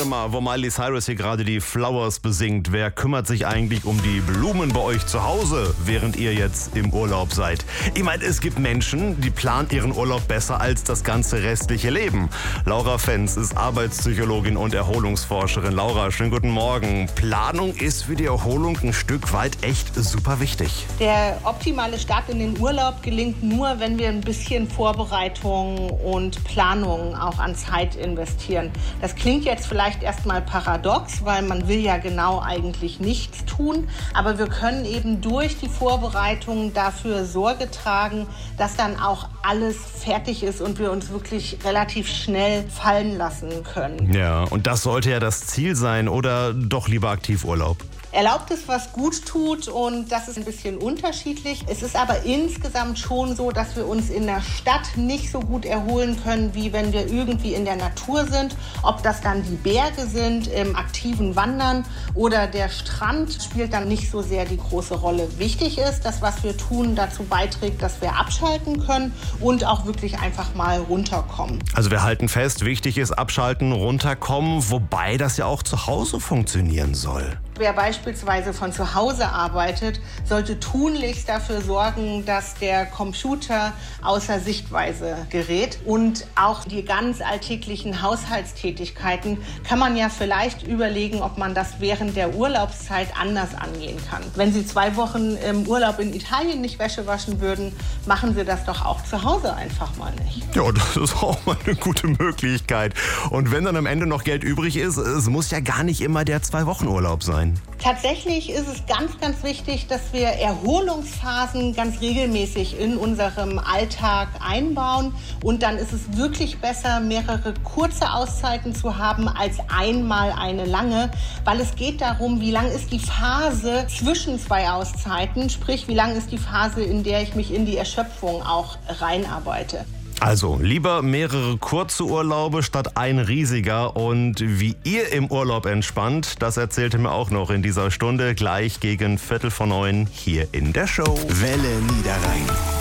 mal, wo Miley Cyrus hier gerade die Flowers besingt. Wer kümmert sich eigentlich um die Blumen bei euch zu Hause, während ihr jetzt im Urlaub seid? Ich meine, es gibt Menschen, die planen ihren Urlaub besser als das ganze restliche Leben. Laura Fenz ist Arbeitspsychologin und Erholungsforscherin. Laura, schönen guten Morgen. Planung ist für die Erholung ein Stück weit echt super wichtig. Der optimale Start in den Urlaub gelingt nur, wenn wir ein bisschen Vorbereitung und Planung auch an Zeit investieren. Das klingt jetzt vielleicht erstmal paradox, weil man will ja genau eigentlich nichts tun. Aber wir können eben durch die Vorbereitung dafür Sorge tragen, dass dann auch alles fertig ist und wir uns wirklich relativ schnell fallen lassen können. Ja, und das sollte ja das Ziel sein, oder doch lieber Aktivurlaub? Erlaubt ist, was gut tut, und das ist ein bisschen unterschiedlich. Es ist aber insgesamt schon so, dass wir uns in der Stadt nicht so gut erholen können, wie wenn wir irgendwie in der Natur sind. Ob das dann die Berge sind, im aktiven Wandern oder der Strand, spielt dann nicht so sehr die große Rolle. Wichtig ist, dass was wir tun dazu beiträgt, dass wir abschalten können und auch wirklich einfach mal runterkommen. Also wir halten fest, wichtig ist abschalten, runterkommen, wobei das ja auch zu Hause funktionieren soll. Wer beispielsweise von zu Hause arbeitet, sollte tunlichst dafür sorgen, dass der Computer außer Sichtweise gerät. Und auch die ganz alltäglichen Haushaltstätigkeiten kann man ja vielleicht überlegen, ob man das während der Urlaubszeit anders angehen kann. Wenn Sie 2 Wochen im Urlaub in Italien nicht Wäsche waschen würden, machen Sie das doch auch zu Hause einfach mal nicht. Ja, das ist auch mal eine gute Möglichkeit. Und wenn dann am Ende noch Geld übrig ist, es muss ja gar nicht immer der 2-Wochen-Urlaub sein. Tatsächlich ist es ganz, ganz wichtig, dass wir Erholungsphasen ganz regelmäßig in unserem Alltag einbauen. Und dann ist es wirklich besser, mehrere kurze Auszeiten zu haben, als einmal eine lange. Weil es geht darum, wie lang ist die Phase zwischen 2 Auszeiten. Sprich, wie lang ist die Phase, in der ich mich in die Erschöpfung auch reinarbeite. Also, lieber mehrere kurze Urlaube statt ein riesiger. Und wie ihr im Urlaub entspannt, das erzählte mir auch noch in dieser Stunde, gleich gegen 8:45 hier in der Show. Welle Niederrhein.